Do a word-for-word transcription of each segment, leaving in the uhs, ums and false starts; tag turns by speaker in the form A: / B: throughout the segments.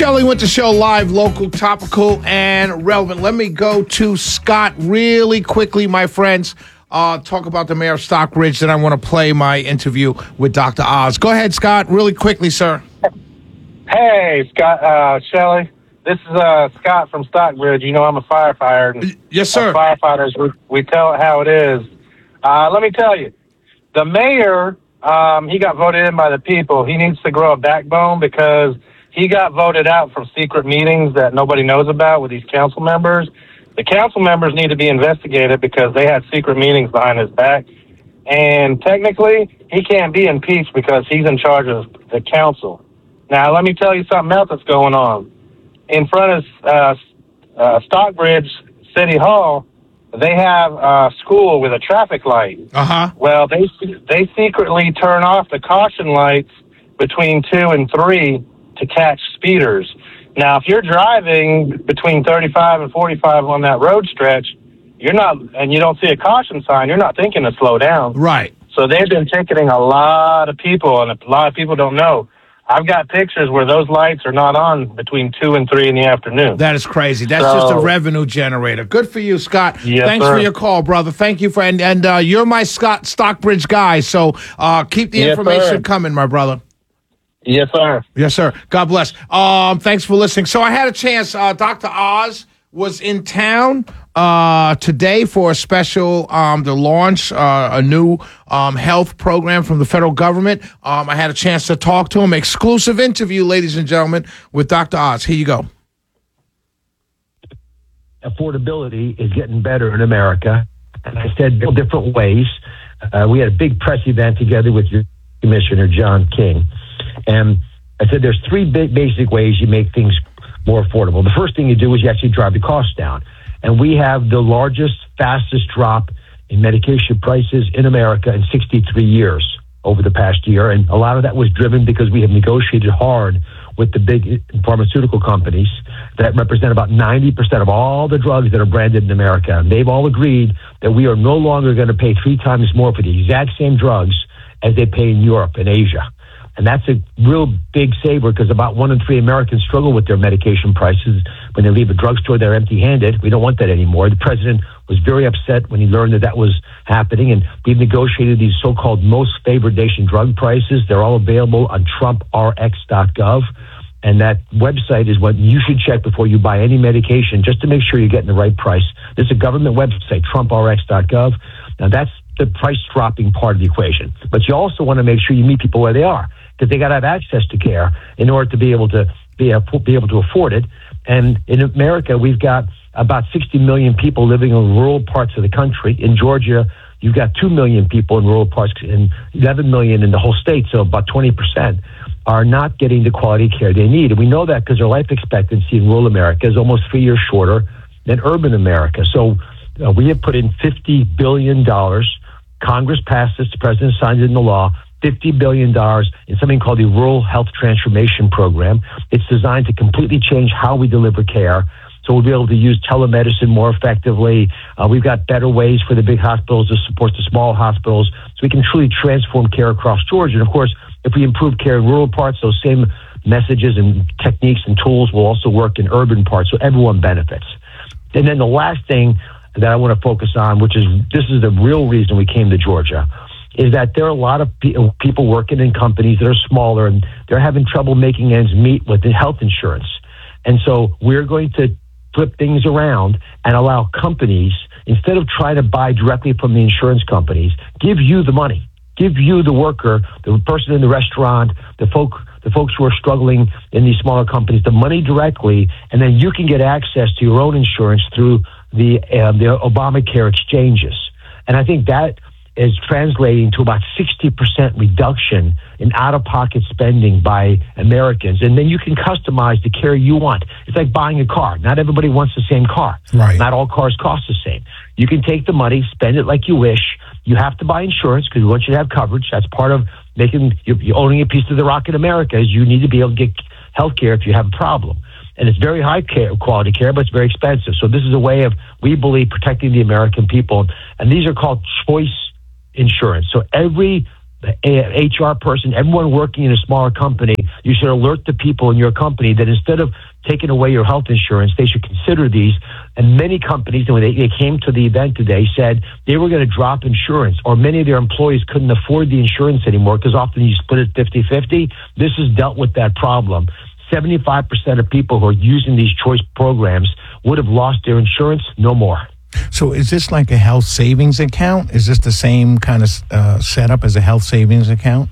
A: Shelley Winter Show, live, local, topical, and relevant. Let me go to Scott really quickly, my friends. Uh, talk about the mayor of Stockbridge. Then I want to play my interview with Doctor Oz. Go ahead, Scott, really quickly, sir.
B: Hey, Scott, uh, Shelley. This is uh, Scott from Stockbridge. You know I'm a firefighter. And
A: yes, sir.
B: Firefighters, we, we tell it how it is. Uh, let me tell you, the mayor, um, he got voted in by the people. He needs to grow a backbone because he got voted out from secret meetings that nobody knows about with these council members. The council members need to be investigated because they had secret meetings behind his back. And technically, he can't be impeached because he's in charge of the council. Now, let me tell you something else that's going on. In front of uh, uh, Stockbridge City Hall, they have a school with a traffic light.
A: Uh-huh.
B: Well, they they secretly turn off the caution lights between two and three to catch speeders. Now, if you're driving between thirty-five and forty-five on that road stretch, you're not, and you don't see a caution sign, you're not thinking to slow down.
A: Right.
B: So they've been ticketing a lot of people, and a lot of people don't know. I've got pictures where those lights are not on between two and three in the afternoon.
A: That is crazy. That's
B: so,
A: just a revenue generator. Good for you, Scott.
B: Yes,
A: Thanks
B: sir.
A: for your call, brother. Thank you for and and uh, you're my Scott Stockbridge guy. So uh, keep the
B: Yes,
A: information
B: sir.
A: coming, my brother.
B: Yes, sir.
A: Yes, sir. God bless. Um, thanks for listening. So I had a chance. Uh, Doctor Oz was in town uh, today for a special um, to launch uh, a new um, health program from the federal government. Um, I had a chance to talk to him. Exclusive interview, ladies and gentlemen, with Doctor Oz. Here you go.
C: Affordability is getting better in America, and I said different ways. Uh, we had a big press event together with your Commissioner John King, and I said there's three big basic ways you make things more affordable. The first thing you do is you actually drive the cost down. And we have the largest, fastest drop in medication prices in America in sixty-three years over the past year. And a lot of that was driven because we have negotiated hard with the big pharmaceutical companies that represent about ninety percent of all the drugs that are branded in America. And they've all agreed that we are no longer going to pay three times more for the exact same drugs as they pay in Europe and Asia. And that's a real big saver because about one in three Americans struggle with their medication prices. When they leave a drugstore, they're empty-handed. We don't want that anymore. The president was very upset when he learned that that was happening, and we've negotiated these so-called most favored nation drug prices. They're all available on Trump R X dot gov, and that website is what you should check before you buy any medication, just to make sure you're getting the right price. This is a government website, Trump R X dot gov. Now, that's the price-dropping part of the equation. But you also want to make sure you meet people where they are, because they got to have access to care in order to be able to be, be able to afford it. And in America, we've got about sixty million people living in rural parts of the country. In Georgia, you've got two million people in rural parts and eleven million in the whole state, so about twenty percent are not getting the quality care they need. And we know that because their life expectancy in rural America is almost three years shorter than urban America. So uh, we have put in fifty billion dollars. Congress passed this. The president signed it into law. fifty billion dollars in something called the Rural Health Transformation Program. It's designed to completely change how we deliver care. So we'll be able to use telemedicine more effectively. Uh, we've got better ways for the big hospitals to support the small hospitals, so we can truly transform care across Georgia. And of course, if we improve care in rural parts, those same messages and techniques and tools will also work in urban parts, so everyone benefits. And then the last thing that I want to focus on, which is this is the real reason we came to Georgia, is that there are a lot of pe- people working in companies that are smaller, and they're having trouble making ends meet with the health insurance. And so we're going to flip things around and allow companies, instead of trying to buy directly from the insurance companies, give you the money, give you the worker, the person in the restaurant, the folk, the folks who are struggling in these smaller companies, the money directly, and then you can get access to your own insurance through the uh, the Obamacare exchanges. And I think that is translating to about sixty percent reduction in out-of-pocket spending by Americans. And then you can customize the care you want. It's like buying a car. Not everybody wants the same car.
A: Right.
C: Not all cars cost the same. You can take the money, spend it like you wish. You have to buy insurance because we want you to have coverage. That's part of making you, you owning a piece of the rock in America is you need to be able to get health care if you have a problem. And it's very high care, quality care, but it's very expensive. So this is a way of, we believe, protecting the American people. And these are called choice insurance. So every H R person, everyone working in a smaller company, you should alert the people in your company that instead of taking away your health insurance, they should consider these. And many companies, when they, they came to the event today, said they were going to drop insurance, or many of their employees couldn't afford the insurance anymore because often you split it fifty-fifty. This has dealt with that problem. seventy-five percent of people who are using these choice programs would have lost their insurance, no more.
A: So is this like a health savings account? Is this the same kind of uh, setup as a health savings account?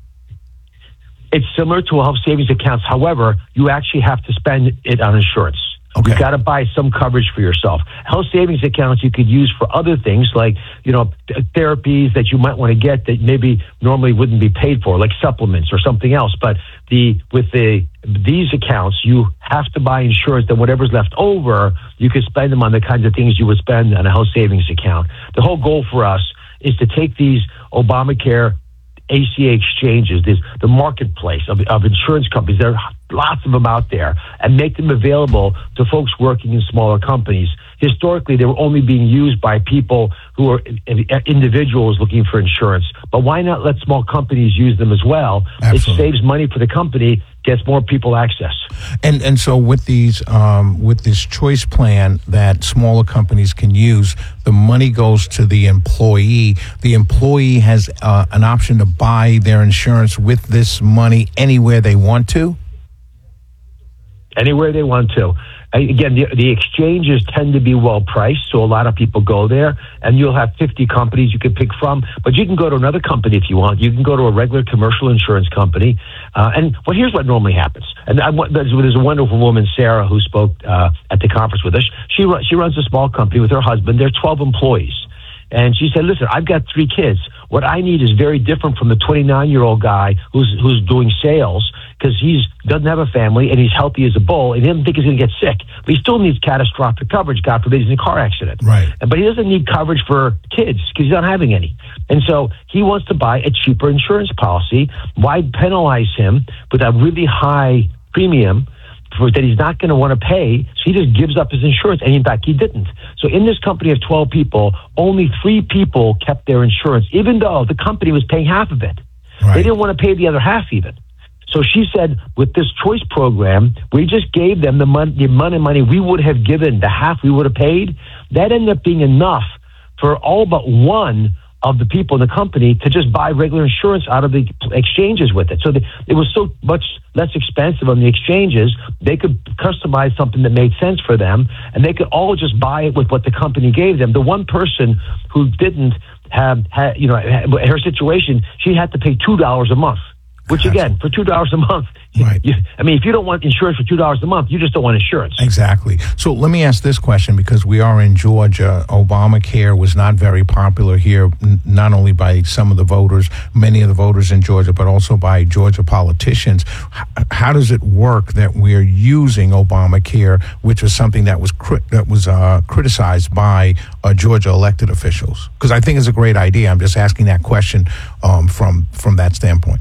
C: It's similar to a health savings account. However, you actually have to spend it on insurance.
A: Okay.
C: You've got to buy some coverage for yourself. Health savings accounts you could use for other things like, you know, th- therapies that you might want to get that maybe normally wouldn't be paid for, like supplements or something else. But the with the these accounts, you have to buy insurance. Then whatever's left over, you could spend them on the kinds of things you would spend on a health savings account. The whole goal for us is to take these Obamacare A C A exchanges, this, the marketplace of, of insurance companies, there are lots of them out there, and make them available to folks working in smaller companies. Historically, they were only being used by people who are individuals looking for insurance. But why not let small companies use them as well?
A: Absolutely.
C: It saves money for the company, gets more people access.
A: And and so with these um, with this choice plan that smaller companies can use, the money goes to the employee. The employee has uh, an option to buy their insurance with this money anywhere they want to.
C: Anywhere they want to. Again, the, the exchanges tend to be well priced, so a lot of people go there, and you'll have fifty companies you can pick from. But you can go to another company if you want. You can go to a regular commercial insurance company. Uh, and well, here's what normally happens. And I, there's a wonderful woman, Sarah, who spoke uh, at the conference with us. She she runs a small company with her husband. They're twelve employees. And she said, listen, I've got three kids. What I need is very different from the twenty-nine-year-old guy who's who's doing sales because he doesn't have a family and he's healthy as a bull and he doesn't think he's going to get sick. But he still needs catastrophic coverage, God forbid he's in a car accident.
A: Right.
C: But he doesn't need coverage for kids because he's not having any. And so he wants to buy a cheaper insurance policy. Why penalize him with a really high premium for that he's not going to want to pay, so he just gives up his insurance, and in fact, he didn't. So in this company of twelve people, only three people kept their insurance, even though the company was paying half of it.
A: Right.
C: They didn't want to pay the other half even. So she said, with this choice program, we just gave them the money, the amount of money we would have given, the half we would have paid. That ended up being enough for all but one of the people in the company to just buy regular insurance out of the exchanges with it. So the, it was so much less expensive on the exchanges, they could customize something that made sense for them, and they could all just buy it with what the company gave them. The one person who didn't have, had, you know, her situation, she had to pay two dollars a month. Which, again, for two dollars a month,
A: right.
C: you, I mean, if you don't want insurance for two dollars a month, you just don't want insurance.
A: Exactly. So let me ask this question, because we are in Georgia. Obamacare was not very popular here, n- not only by some of the voters, many of the voters in Georgia, but also by Georgia politicians. H- how does it work that we're using Obamacare, which was something that was cri- that was uh, criticized by uh, Georgia elected officials? Because I think it's a great idea. I'm just asking that question um, from from that standpoint.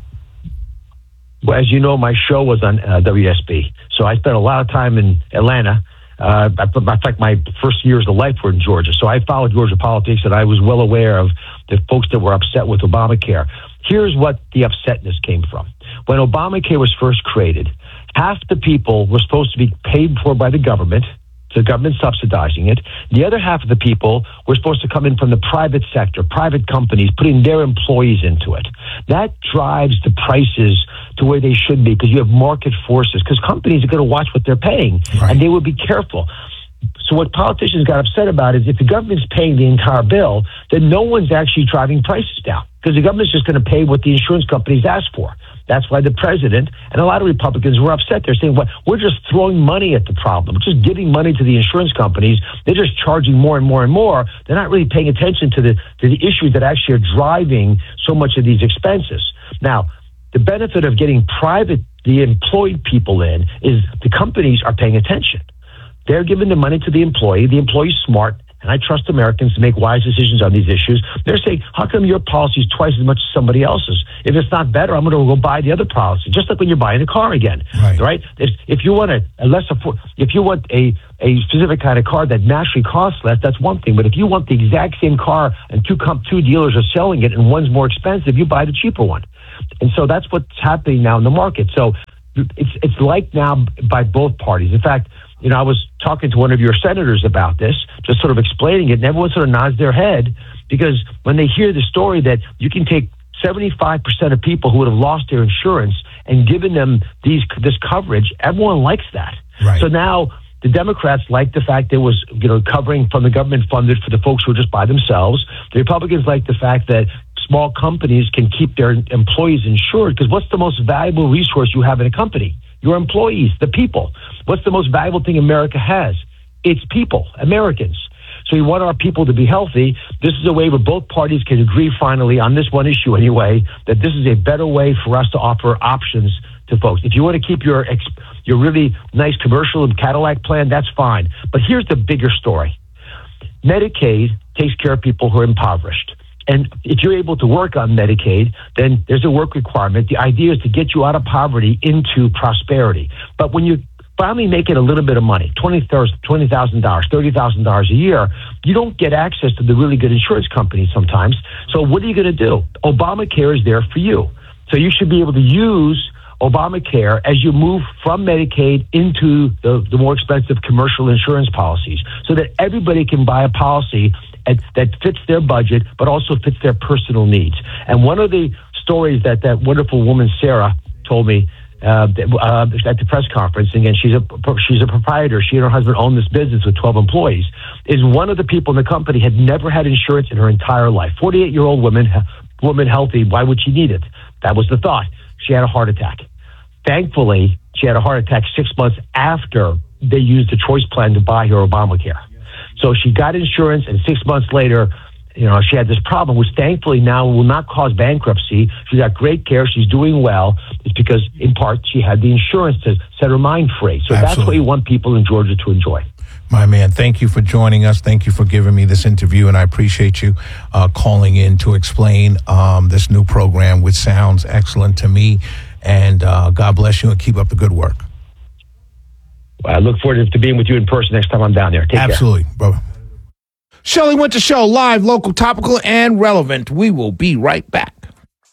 C: Well, as you know, my show was on uh, W S B, so I spent a lot of time in Atlanta. Uh, in fact, my first years of life were in Georgia, so I followed Georgia politics, and I was well aware of the folks that were upset with Obamacare. Here's what the upsetness came from. When Obamacare was first created, half the people were supposed to be paid for by the government, so the government subsidizing it. The other half of the people were supposed to come in from the private sector, private companies, putting their employees into it. That drives the prices to where they should be because you have market forces, because companies are going to watch what they're paying,
A: right.
C: and they will be careful. So what politicians got upset about is if the government's paying the entire bill, then no one's actually driving prices down because the government's just going to pay what the insurance companies ask for. That's why the president and a lot of Republicans were upset. They're saying, well, we're just throwing money at the problem. We're just giving money to the insurance companies. They're just charging more and more and more. They're not really paying attention to the to the issues that actually are driving so much of these expenses. Now, the benefit of getting private, the employed people in, is the companies are paying attention. They're giving the money to the employee. The employee's smart. and I trust Americans to make wise decisions on these issues. They're saying, how come your policy is twice as much as somebody else's? If it's not better, I'm going to go buy the other policy. Just like when you're buying a car again,
A: right?
C: right? If, if you want a, a less afford, if you want a a specific kind of car that naturally costs less, that's one thing. But if you want the exact same car and two com- two dealers are selling it and one's more expensive, you buy the cheaper one. And so that's what's happening now in the market. So it's it's liked now by both parties. In fact, you know, I was talking to one of your senators about this, just sort of explaining it, and everyone sort of nods their head because when they hear the story that you can take seventy-five percent of people who would have lost their insurance and given them these this coverage, everyone likes that.
A: Right.
C: So now the Democrats like the fact there was, you know, covering from the government funded for the folks who are just by themselves. The Republicans like the fact that small companies can keep their employees insured because what's the most valuable resource you have in a company? Your employees, the people. What's the most valuable thing America has? It's people, Americans. So we want our people to be healthy. This is a way where both parties can agree finally on this one issue anyway, that this is a better way for us to offer options to folks. If you want to keep your ex- your really nice commercial and Cadillac plan, that's fine. But here's the bigger story. Medicaid takes care of people who are impoverished. And if you're able to work on Medicaid, then there's a work requirement. The idea is to get you out of poverty into prosperity. But when you finally making a little bit of money, twenty thousand dollars, thirty thousand dollars a year, you don't get access to the really good insurance companies sometimes. So what are you going to do? Obamacare is there for you. So you should be able to use Obamacare as you move from Medicaid into the, the more expensive commercial insurance policies so that everybody can buy a policy at, that fits their budget but also fits their personal needs. And one of the stories that that wonderful woman, Sarah, told me Uh, uh, at the press conference, and again, she's a she's a proprietor. She and her husband own this business with twelve employees. Is one of the people in the company had never had insurance in her entire life. forty-eight-year-old woman, woman healthy. Why would she need it? That was the thought. She had a heart attack. Thankfully, she had a heart attack six months after they used the choice plan to buy her Obamacare. So she got insurance, and six months later, you know, she had this problem, which thankfully now will not cause bankruptcy. She got great care. She's doing well. It's because, in part, she had the insurance to set her mind free. So Absolutely. That's what you want people in Georgia to enjoy.
A: My man, thank you for joining us. Thank you for giving me this interview, and I appreciate you uh, calling in to explain um, this new program, which sounds excellent to me. And uh, God bless you, and keep up the good work.
C: Well, I look forward to being with you in person next time I'm down there. Take
A: Absolutely,
C: care.
A: brother. Shelley Winter Show, live, local, topical, and relevant. We will be right back.